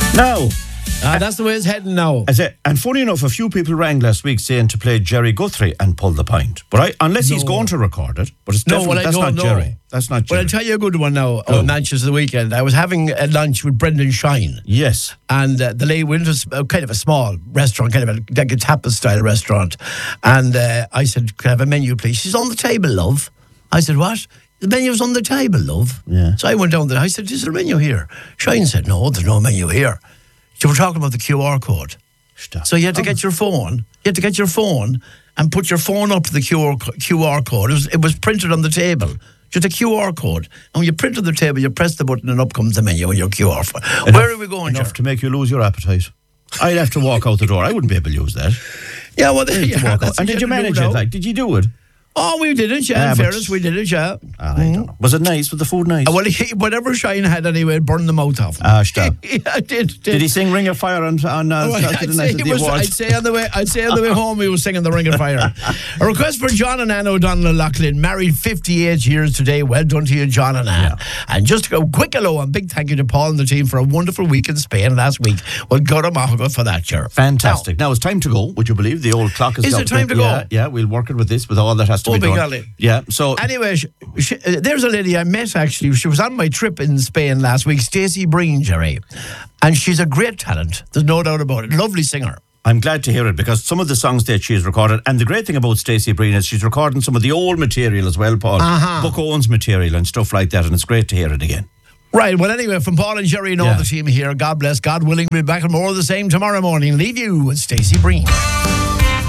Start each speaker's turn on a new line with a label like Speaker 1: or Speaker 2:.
Speaker 1: Now,
Speaker 2: that's the way it's heading now.
Speaker 1: and funny enough, a few people rang last week saying to play Jerry Guthrie and pull the pint. But unless he's going to record it, but it's definitely that's not Jerry. That's not Jerry.
Speaker 2: Well, I'll tell you a good one now on Manchester the weekend. I was having a lunch with Brendan Shine.
Speaker 1: Yes.
Speaker 2: And the lady went to kind of a small restaurant, kind of like a tapas style restaurant. And I said, "Can I have a menu, please?" She's on the table, love. I said, "What?" "The menu's on the table, love."
Speaker 1: Yeah.
Speaker 2: So I went down there. I said, "Is there a menu here?" Shine said, "No, there's no menu here." So we're talking about the QR code.
Speaker 1: Stop.
Speaker 2: So you had to get your phone. You had to get your phone and put your phone up to the QR code. It was printed on the table. Just a QR code. And when you print on the table, you press the button and up comes the menu on your QR code. Where are we going,
Speaker 1: Enough to make you lose your appetite. I'd have to walk out the door. I wouldn't be able to use that.
Speaker 2: Yeah, well,
Speaker 1: And did you manage it? Like, did you do it?
Speaker 2: Oh, we did it, yeah. In fairness, we did it, yeah.
Speaker 1: I don't know. Was it nice? Was the food nice?
Speaker 2: Well, whatever Shine had anyway, it burned the mouth off him.
Speaker 1: Stop.
Speaker 2: Yeah, I did.
Speaker 1: Did he sing Ring of Fire on Saturday night at the awards?
Speaker 2: I'd say on the way home he was singing the Ring of Fire. A request for John and Ann O'Donnell O'Loughlin, married 58 years today. Well done to you, John and Ann. Yeah. And just a quick hello and big thank you to Paul and the team for a wonderful week in Spain last week. Well, God amahago for that, sure.
Speaker 1: Fantastic. Now it's time to go, would you believe? The old clock
Speaker 2: is it time to go?
Speaker 1: Yeah, we'll work it with this, with all that has to be done.
Speaker 2: Golly.
Speaker 1: Yeah, so...
Speaker 2: Anyway, there's a lady I met, actually. She was on my trip in Spain last week, Stacey Breen, Jerry. And she's a great talent. There's no doubt about it. Lovely singer.
Speaker 1: I'm glad to hear it, because some of the songs that she's recorded, and the great thing about Stacey Breen is she's recording some of the old material as well, Paul. Buck Owens material and stuff like that, and it's great to hear it again.
Speaker 2: Right, well, anyway, from Paul and Jerry and all the team here, God bless, God willing, we'll be back with more of the same tomorrow morning. Leave you with Stacey Breen.